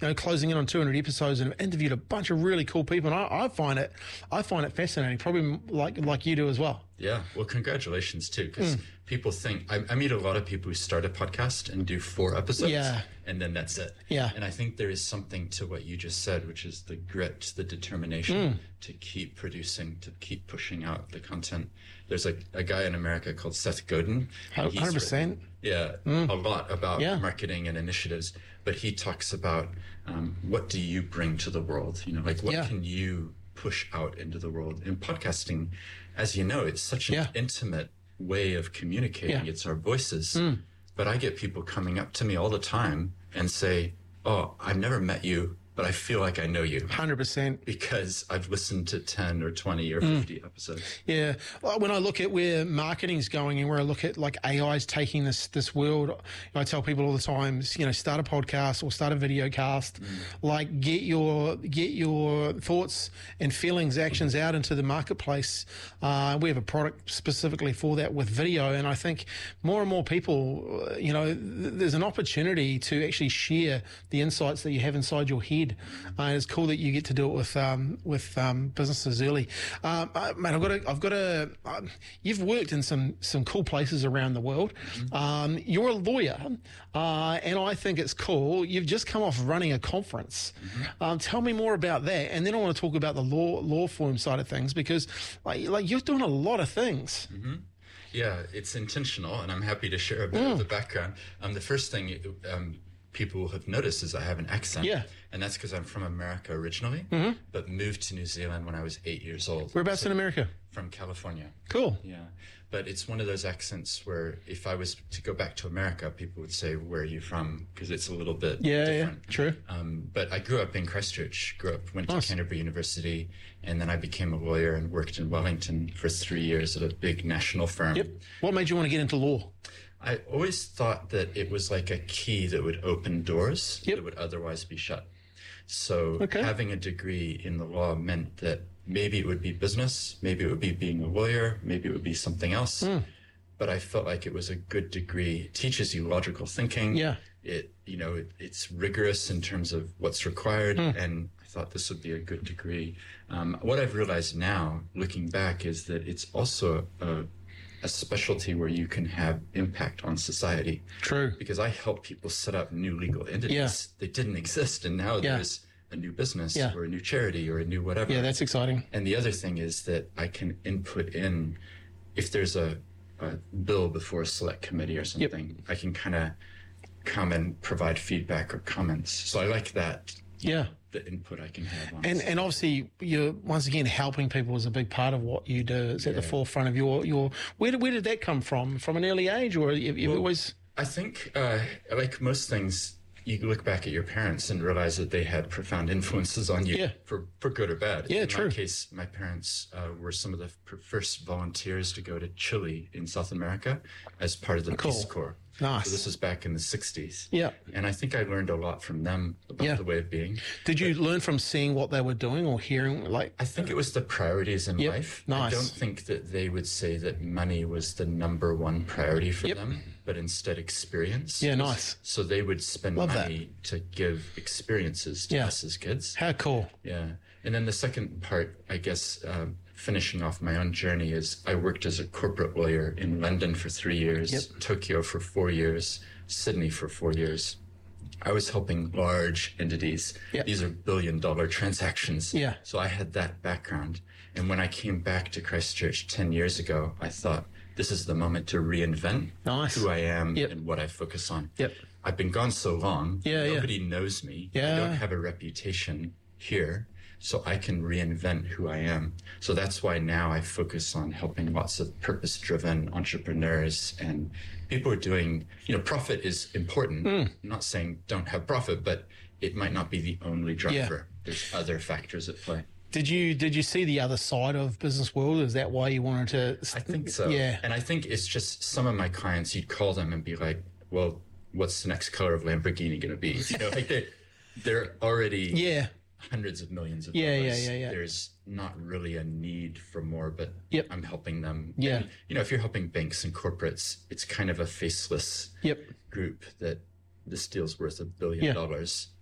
closing in on 200 episodes and have interviewed a bunch of really cool people. And I find it fascinating, probably like you do as well. Yeah, well, congratulations too, because people think I meet a lot of people who start a podcast and do 4 episodes, and then that's it. Yeah, and I think there is something to what you just said, which is the grit, the determination to keep producing, to keep pushing out the content. There's a guy in America called Seth Godin. 100%. A lot about marketing and initiatives, but he talks about what do you bring to the world? What can you push out into the world? In podcasting, as you know, it's such an intimate way of communicating. It's our voices. But I get people coming up to me all the time and say, oh, I've never met you, but I feel like I know you. 100%. Because I've listened to 10 or 20 or 50 episodes. Yeah. Well, when I look at where marketing's going and where I look at like AI's taking this world, I tell people all the time, start a podcast or start a video cast, like get your thoughts and feelings, actions out into the marketplace. We have a product specifically for that with video. And I think more and more people, there's an opportunity to actually share the insights that you have inside your head. It's cool that you get to do it with businesses early. Mate, you've worked in some cool places around the world. You're a lawyer, and I think it's cool. You've just come off running a conference. Tell me more about that, and then I want to talk about the law firm side of things, because like you're doing a lot of things. Yeah, it's intentional, and I'm happy to share a bit of the background. The first thing people have noticed is I have an accent. And that's because I'm from America originally, but moved to New Zealand when I was 8 years old. Whereabouts in America? From California. Cool. Yeah. But it's one of those accents where if I was to go back to America, people would say, where are you from? Because it's a little bit different. Yeah, true. But I grew up in Christchurch, went to Canterbury University, and then I became a lawyer and worked in Wellington for 3 years at a big national firm. What made you want to get into law? I always thought that it was like a key that would open doors that would otherwise be shut. So having a degree in the law meant that maybe it would be business, maybe it would be being a lawyer, maybe it would be something else. But I felt like it was a good degree. It teaches you logical thinking. It's rigorous in terms of what's required. And I thought this would be a good degree. What I've realized now, looking back, is that it's also a specialty where you can have impact on society. True. Because I help people set up new legal entities that didn't exist, and now there's a new business or a new charity or a new whatever. Yeah, that's exciting. And the other thing is that I can input in, if there's a bill before a select committee or something, I can kind of come and provide feedback or comments. So I like that. The input I can have on and obviously you're once again helping people is a big part of what you do. It's at the forefront of your where did that come from an early age, or you've always? I think like most things, you look back at your parents and realize that they had profound influences on you for good or bad. In my case, my parents were some of the first volunteers to go to Chile in South America as part of the Peace Corps. Nice. So this was back in the 60s. Yeah. And I think I learned a lot from them about the way of being. Did you learn from seeing what they were doing or hearing? I think it was the priorities in life. Nice. I don't think that they would say that money was the number one priority for them, but instead experience. Yeah, nice. So they would spend money to give experiences to us as kids. How cool. Yeah. And then the second part, I guess, finishing off my own journey, is I worked as a corporate lawyer in London for 3 years, Tokyo for 4 years, Sydney for 4 years. I was helping large entities. These are billion-dollar transactions. So I had that background. And when I came back to Christchurch 10 years ago, I thought, this is the moment to reinvent who I am and what I focus on. I've been gone so long. Nobody knows me. I don't have a reputation here. So I can reinvent who I am. So that's why now I focus on helping lots of purpose-driven entrepreneurs and people who are doing, profit is important. I'm not saying don't have profit, but it might not be the only driver. There's other factors at play. Did you see the other side of business world? Is that why you wanted to? I think so. Yeah. And I think it's just some of my clients, you'd call them and be like, well, what's the next color of Lamborghini going to be? They're already hundreds of millions of dollars. There's not really a need for more, but I'm helping them. And, if you're helping banks and corporates, it's kind of a faceless group that this deal's worth $1 billion.